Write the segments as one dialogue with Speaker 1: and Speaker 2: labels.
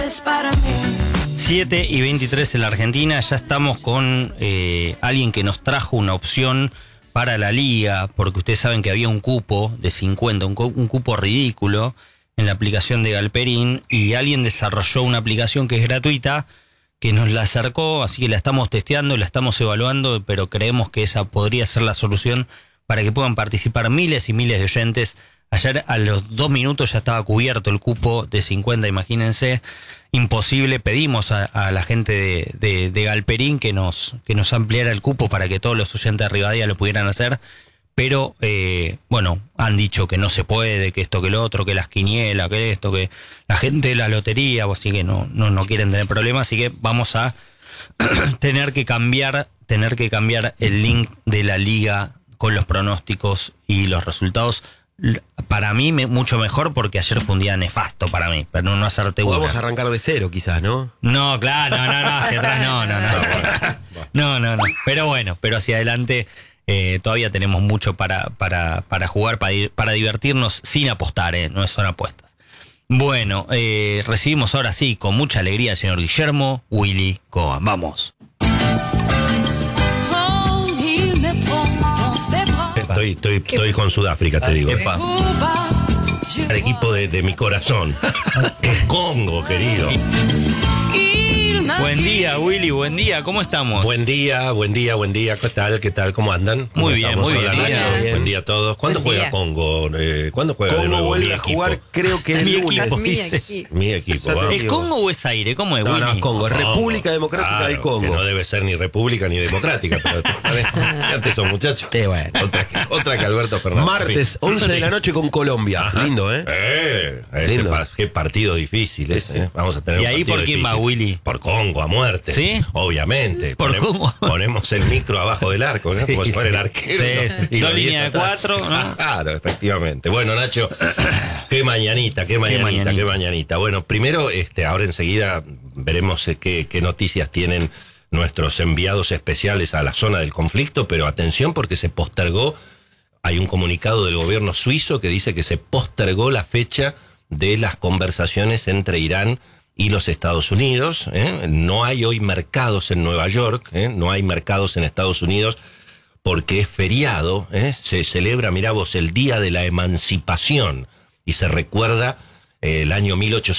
Speaker 1: 7:23 en la Argentina, ya estamos con alguien que nos trajo una opción para la liga, porque ustedes saben que había un cupo de 50, un cupo ridículo en la aplicación de Galperín, y alguien desarrolló una aplicación que es gratuita, que nos la acercó, así que la estamos testeando, la estamos evaluando, pero creemos que esa podría ser la solución para que puedan participar miles y miles de oyentes. Ayer a los 2 minutos ya estaba cubierto el cupo de 50, imagínense, imposible. Pedimos a la gente de Galperín que nos ampliara el cupo para que todos los oyentes de Rivadavia lo pudieran hacer, pero bueno, han dicho que no se puede, que esto, que lo otro, que las quinielas, que esto, que la gente de la lotería, así que no quieren tener problemas, así que vamos a tener que cambiar el link de la liga con los pronósticos y los resultados. Para mí mucho mejor, porque ayer fue un día nefasto para mí, pero no hacerte una.
Speaker 2: Vamos a arrancar de cero quizás, ¿no?
Speaker 1: No, claro, no, hacia atrás no. Pero bueno, pero hacia adelante todavía tenemos mucho para jugar, para divertirnos sin apostar, no son apuestas. Bueno, recibimos ahora sí con mucha alegría al señor Guillermo Willy Cohen. Vamos.
Speaker 3: Estoy con Sudáfrica, te digo.
Speaker 1: Epa.
Speaker 3: El equipo de mi corazón. Es Congo, querido.
Speaker 1: Buen día, Willy, buen día, ¿cómo estamos?
Speaker 3: Buen día. ¿Qué tal? ¿Cómo andan?
Speaker 1: Muy bien, muy bien.
Speaker 3: Hola, Nacho.
Speaker 2: Bien.
Speaker 3: Buen día a todos. ¿Cuándo juega Congo? ¿Cuándo juega de
Speaker 2: Congo
Speaker 3: nuevo
Speaker 2: vuelve
Speaker 3: mi
Speaker 2: a
Speaker 3: equipo?
Speaker 2: jugar, creo que el
Speaker 1: Mi
Speaker 2: lunes.
Speaker 1: equipo.
Speaker 3: Mi equipo.
Speaker 2: Ya te
Speaker 3: vamos.
Speaker 1: ¿Es Congo o es aire? ¿Cómo es,
Speaker 2: No,
Speaker 1: Willy?
Speaker 2: no, es Congo, es República Democrática
Speaker 3: Claro,
Speaker 2: del Congo.
Speaker 3: que no debe ser ni república ni democrática, pero antes son muchachos.
Speaker 2: Bueno.
Speaker 3: Otra que Alberto Fernández.
Speaker 2: Martes, 11 de la noche con Colombia.
Speaker 3: Ajá.
Speaker 2: Lindo, ¿eh? Lindo.
Speaker 3: Qué partido difícil ese. Vamos a tener
Speaker 1: ¿Y
Speaker 3: un
Speaker 1: ahí
Speaker 3: partido
Speaker 1: por quién
Speaker 3: difícil.
Speaker 1: va, Willy?
Speaker 3: Por Congo, a muerte.
Speaker 1: ¿Sí?
Speaker 3: Obviamente.
Speaker 1: ¿Por cómo?
Speaker 3: Ponemos el micro abajo del arco, ¿no?
Speaker 1: Sí,
Speaker 3: Como si fuera
Speaker 1: sí.
Speaker 3: el arquero.
Speaker 1: Sí,
Speaker 3: ¿no?
Speaker 1: sí.
Speaker 3: Y
Speaker 1: Dos
Speaker 3: los 10
Speaker 1: líneas de
Speaker 3: atrás.
Speaker 1: 4, ¿no?
Speaker 3: Claro, efectivamente. Bueno, Nacho, qué mañanita. Bueno, primero, ahora enseguida veremos qué noticias tienen nuestros enviados especiales a la zona del conflicto, pero atención porque se postergó. Hay un comunicado del gobierno suizo que dice que se postergó la fecha de las conversaciones entre Irán y los Estados Unidos. No hay hoy mercados en Nueva York, no hay mercados en Estados Unidos porque es feriado. Se celebra, mirá vos, el Día de la Emancipación, y se recuerda el año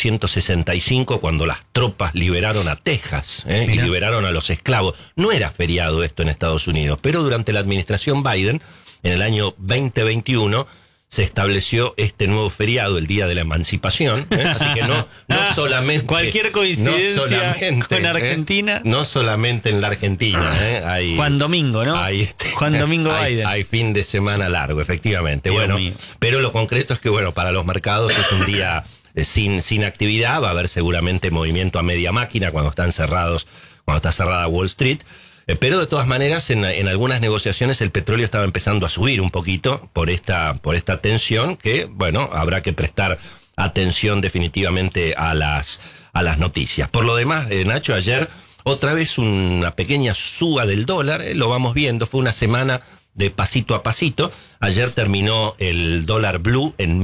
Speaker 3: 1865 cuando las tropas liberaron a Texas y liberaron a los esclavos. No era feriado esto en Estados Unidos, pero durante la administración Biden, en el año 2021, se estableció este nuevo feriado, el Día de la Emancipación. Así que no solamente...
Speaker 1: Cualquier coincidencia
Speaker 3: no solamente,
Speaker 1: con Argentina.
Speaker 3: no solamente en la Argentina. Hay,
Speaker 1: Juan Domingo, ¿no? Juan Domingo Biden.
Speaker 3: Hay fin de semana largo, efectivamente.
Speaker 1: Dios
Speaker 3: bueno,
Speaker 1: mío.
Speaker 3: pero lo concreto es que, bueno, para los mercados es un día sin actividad. Va a haber seguramente movimiento a media máquina cuando está cerrada Wall Street. Pero de todas maneras, en algunas negociaciones el petróleo estaba empezando a subir un poquito por esta tensión, que, bueno, habrá que prestar atención definitivamente a las noticias. Por lo demás, Nacho, ayer otra vez una pequeña suba del dólar, lo vamos viendo, fue una semana de pasito a pasito. Ayer terminó el dólar blue en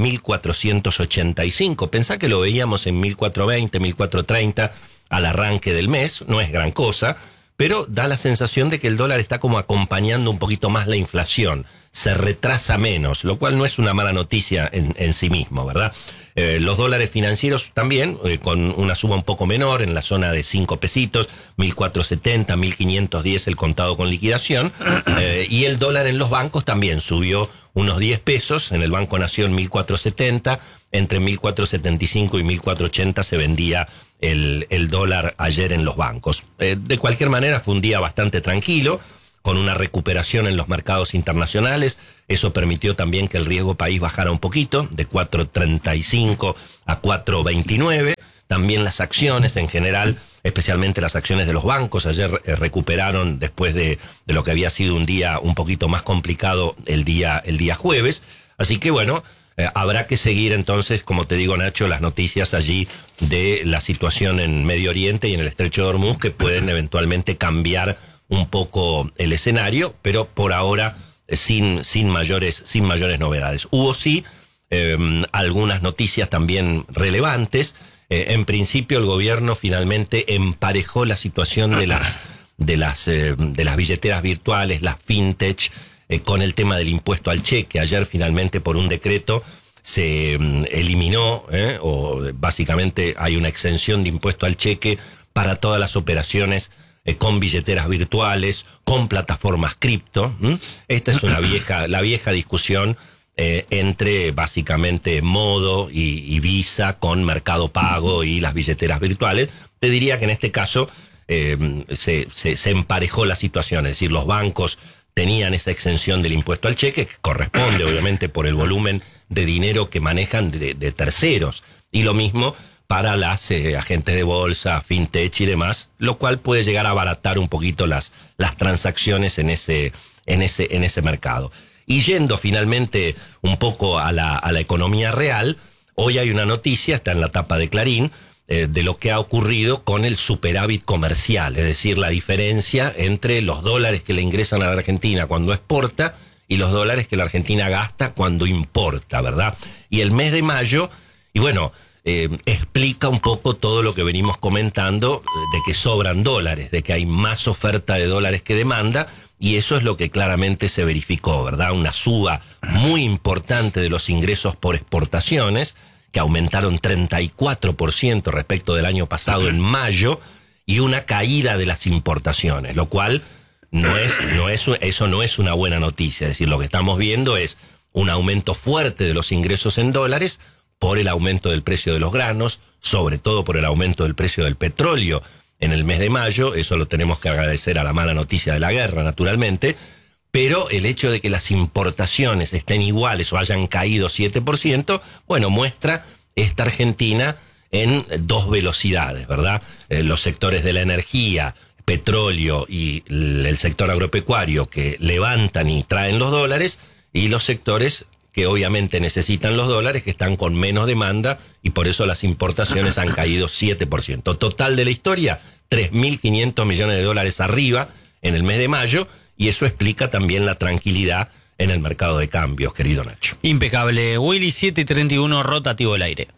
Speaker 3: 1.485. Pensá que lo veíamos en 1.420, 1.430 al arranque del mes, no es gran cosa, pero da la sensación de que el dólar está como acompañando un poquito más la inflación, se retrasa menos, lo cual no es una mala noticia en sí mismo, ¿verdad? Los dólares financieros también, con una suba un poco menor, en la zona de 5 pesitos, 1.470, 1.510 el contado con liquidación, y el dólar en los bancos también subió unos 10 pesos, en el Banco Nación 1.470, entre 1.475 y 1.480 se vendía el dólar ayer en los bancos. De cualquier manera fue un día bastante tranquilo, con una recuperación en los mercados internacionales. Eso permitió también que el riesgo país bajara un poquito, de 4.35 a 4.29. También las acciones en general, especialmente las acciones de los bancos, ayer recuperaron después de lo que había sido un día un poquito más complicado el día jueves. Así que bueno, habrá que seguir entonces, como te digo, Nacho, las noticias allí de la situación en Medio Oriente y en el Estrecho de Hormuz, que pueden eventualmente cambiar un poco el escenario, pero por ahora sin mayores novedades. Hubo sí algunas noticias también relevantes. En principio el gobierno finalmente emparejó la situación de las billeteras virtuales, las fintech, con el tema del impuesto al cheque. Ayer finalmente por un decreto se eliminó, o básicamente hay una exención de impuesto al cheque para todas las operaciones con billeteras virtuales, con plataformas cripto. Esta es la vieja discusión entre básicamente Modo y Visa con Mercado Pago y las billeteras virtuales. Te diría que en este caso se emparejó la situación, es decir, los bancos tenían esa exención del impuesto al cheque, que corresponde obviamente por el volumen de dinero que manejan de terceros, y lo mismo para las agentes de bolsa, fintech y demás, lo cual puede llegar a abaratar un poquito las transacciones en ese mercado. Y yendo finalmente un poco a la economía real, hoy hay una noticia, está en la tapa de Clarín, de lo que ha ocurrido con el superávit comercial, es decir, la diferencia entre los dólares que le ingresan a la Argentina cuando exporta y los dólares que la Argentina gasta cuando importa, ¿verdad? Y el mes de mayo, y bueno, explica un poco todo lo que venimos comentando, de que sobran dólares, de que hay más oferta de dólares que demanda, y eso es lo que claramente se verificó, ¿verdad? Una suba muy importante de los ingresos por exportaciones, que aumentaron 34% respecto del año pasado en mayo, y una caída de las importaciones, lo cual eso no es una buena noticia. Es decir, lo que estamos viendo es un aumento fuerte de los ingresos en dólares por el aumento del precio de los granos, sobre todo por el aumento del precio del petróleo en el mes de mayo. Eso lo tenemos que agradecer a la mala noticia de la guerra, naturalmente, pero el hecho de que las importaciones estén iguales o hayan caído 7%, bueno, muestra esta Argentina en dos velocidades, ¿verdad? Los sectores de la energía, petróleo y el sector agropecuario que levantan y traen los dólares, y los sectores que obviamente necesitan los dólares, que están con menos demanda, y por eso las importaciones han caído 7%. Total de la historia, 3.500 millones de dólares arriba en el mes de mayo, y eso explica también la tranquilidad en el mercado de cambios, querido Nacho.
Speaker 1: Impecable. Willy, 7:31, rotativo del aire.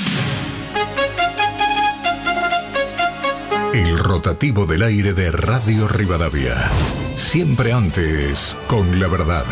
Speaker 4: El rotativo del aire de Radio Rivadavia. Siempre antes, con la verdad.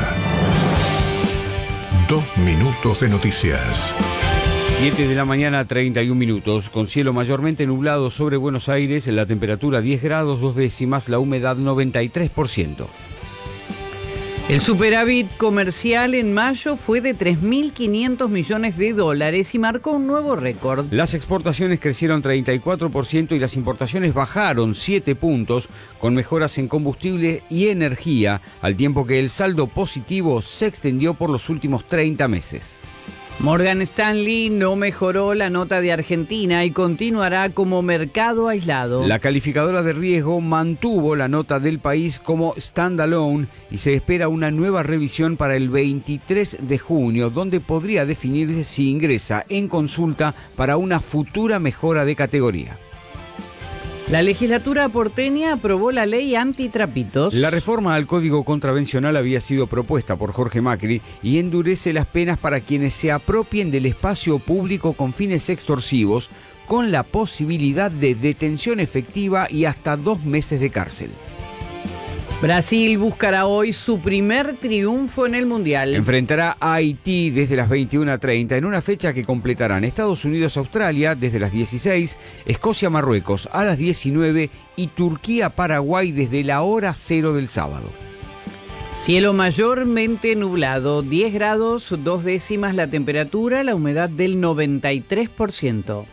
Speaker 4: 2 minutos de noticias.
Speaker 5: 7 de la mañana, 31 minutos, con cielo mayormente nublado sobre Buenos Aires, la temperatura 10 grados 2 décimas, la humedad 93%.
Speaker 6: El superávit comercial en mayo fue de 3.500 millones de dólares y marcó un nuevo récord.
Speaker 5: Las exportaciones crecieron 34% y las importaciones bajaron 7 puntos, con mejoras en combustible y energía, al tiempo que el saldo positivo se extendió por los últimos 30 meses.
Speaker 6: Morgan Stanley no mejoró la nota de Argentina y continuará como mercado aislado.
Speaker 5: La calificadora de riesgo mantuvo la nota del país como standalone y se espera una nueva revisión para el 23 de junio, donde podría definirse si ingresa en consulta para una futura mejora de categoría.
Speaker 6: La legislatura porteña aprobó la ley antitrapitos.
Speaker 5: La reforma al Código Contravencional había sido propuesta por Jorge Macri y endurece las penas para quienes se apropien del espacio público con fines extorsivos, con la posibilidad de detención efectiva y hasta 2 meses de cárcel.
Speaker 6: Brasil buscará hoy su primer triunfo en el Mundial.
Speaker 5: Enfrentará a Haití desde las 21:30 en una fecha que completarán Estados Unidos-Australia desde las 16, Escocia-Marruecos a las 19 y Turquía-Paraguay desde la hora 0 del sábado.
Speaker 6: Cielo mayormente nublado, 10 grados 2 décimas la temperatura, la humedad del 93%.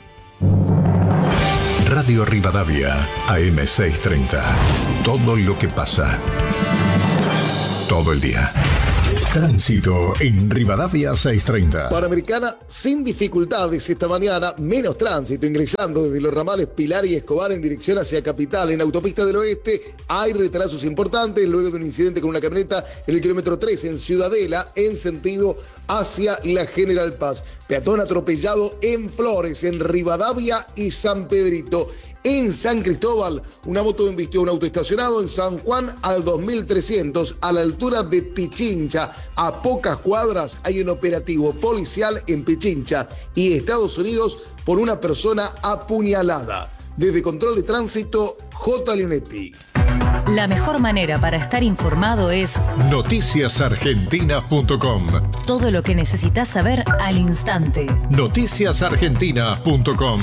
Speaker 4: Radio Rivadavia, AM630. Todo lo que pasa. Todo el día. Tránsito en Rivadavia 630.
Speaker 7: Panamericana sin dificultades esta mañana, menos tránsito ingresando desde los ramales Pilar y Escobar en dirección hacia Capital. En Autopista del Oeste hay retrasos importantes luego de un incidente con una camioneta en el kilómetro 3 en Ciudadela en sentido hacia la General Paz. Peatón atropellado en Flores, en Rivadavia y San Pedrito. En San Cristóbal, una moto embistió un auto estacionado en San Juan al 2300 a la altura de Pichincha. A pocas cuadras hay un operativo policial en Pichincha y Estados Unidos por una persona apuñalada. Desde Control de Tránsito, J. Leonetti.
Speaker 8: La mejor manera para estar informado es
Speaker 4: noticiasargentinas.com.
Speaker 8: todo lo que necesitas saber al instante.
Speaker 4: Noticiasargentinas.com.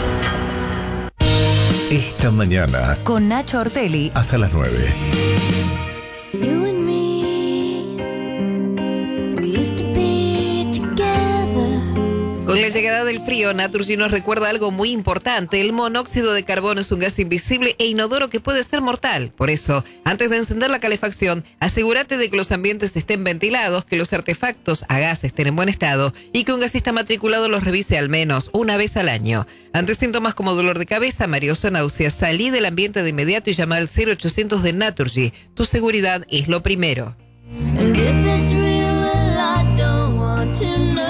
Speaker 4: Esta mañana
Speaker 8: Con Nacho Ortelli.
Speaker 4: hasta las 9.
Speaker 9: You and me, we used to be together.
Speaker 10: Con la llegada del frío, Naturgy nos recuerda algo muy importante. El monóxido de carbono es un gas invisible e inodoro que puede ser mortal. Por eso, antes de encender la calefacción, asegúrate de que los ambientes estén ventilados, que los artefactos a gas estén en buen estado y que un gasista matriculado los revise al menos una vez al año. Ante síntomas como dolor de cabeza, mareos o náuseas, salí del ambiente de inmediato y llama al 0800 de Naturgy. Tu seguridad es lo primero.
Speaker 9: And if it's real, well, I don't want to know.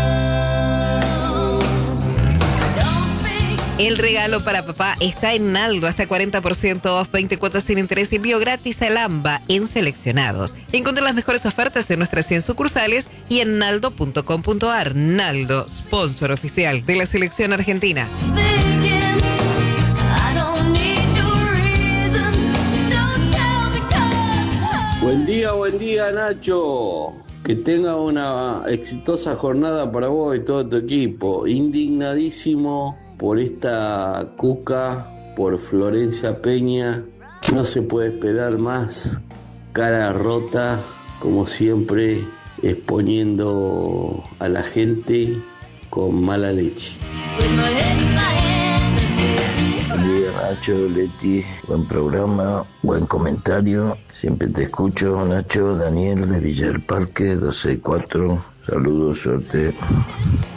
Speaker 10: El regalo para papá está en Naldo, hasta 40% off, 20 cuotas sin interés y envío gratis al AMBA en seleccionados. Encontrá las mejores ofertas en nuestras 100 sucursales y en naldo.com.ar. Naldo, sponsor oficial de la selección argentina.
Speaker 9: Thinking, I don't need your reasons. Don't tell me 'cause
Speaker 11: Buen día Nacho. Que tenga una exitosa jornada para vos y todo tu equipo. Indignadísimo por esta cuca, por Florencia Peña. No se puede esperar más. Cara rota, como siempre, exponiendo a la gente con mala leche.
Speaker 9: with my head in my hands, I said,
Speaker 11: Buen día Nacho, Leti, buen programa, buen comentario. Siempre te escucho, Nacho. Daniel de Villa del Parque, 264. Saludos, suerte.